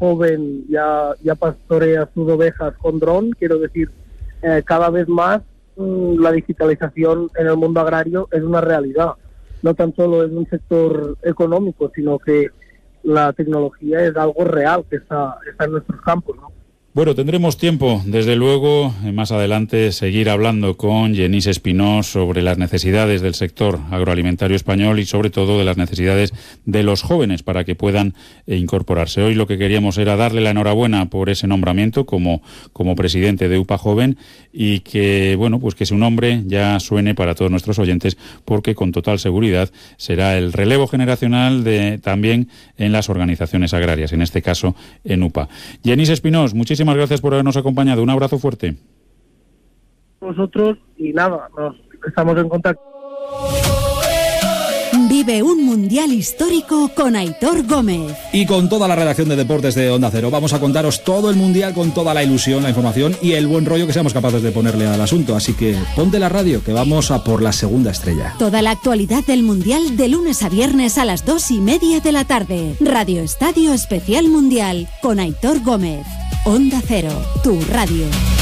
joven ya pastorea sus ovejas con dron. Quiero decir, cada vez más la digitalización en el mundo agrario es una realidad. No tan solo es un sector económico, sino que la tecnología es algo real que está en nuestros campos, ¿no? Bueno, tendremos tiempo, desde luego, más adelante seguir hablando con Genís Espinós sobre las necesidades del sector agroalimentario español y sobre todo de las necesidades de los jóvenes para que puedan incorporarse. Hoy lo que queríamos era darle la enhorabuena por ese nombramiento como presidente de UPA Joven y que, bueno, pues que su nombre ya suene para todos nuestros oyentes porque con total seguridad será el relevo generacional también en las organizaciones agrarias, en este caso en UPA. Genís Espinós, muchísimas gracias por habernos acompañado. Un abrazo fuerte. Nosotros y nada, estamos en contacto. Vive un mundial histórico con Aitor Gómez. Y con toda la redacción de deportes de Onda Cero. Vamos a contaros todo el mundial con toda la ilusión, la información y el buen rollo que seamos capaces de ponerle al asunto. Así que ponte la radio, que vamos a por la segunda estrella. Toda la actualidad del mundial de lunes a viernes a las 2:30 de la tarde. Radio Estadio Especial Mundial con Aitor Gómez. Onda Cero, tu radio.